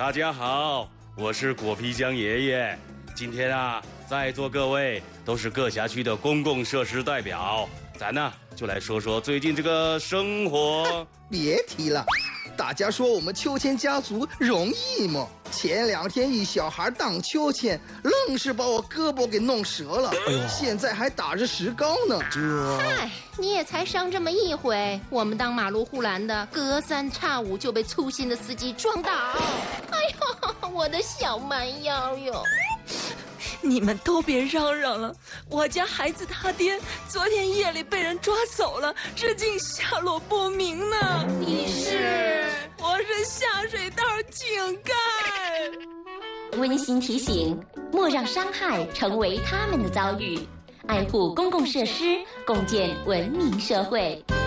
大家好，我是果皮江爷爷。今天啊，在座各位都是各辖区的公共设施代表，咱呢就来说说最近这个生活。 别提了，大家说我们秋千家族容易吗？前2天一小孩荡秋千，愣是把我胳膊给弄折了，现在还打着石膏呢。 嗨，你也才伤这么一回，我们当马路护栏的，隔3差5就被粗心的司机撞倒。哎呦，我的小蛮腰哟！ 你们都别嚷嚷了，我家孩子他爹昨天夜里被人抓走了，至今下落不明呢。我是下水道井盖。 温馨提醒：莫让伤害成为他们的遭遇，爱护公共设施，共建文明社会。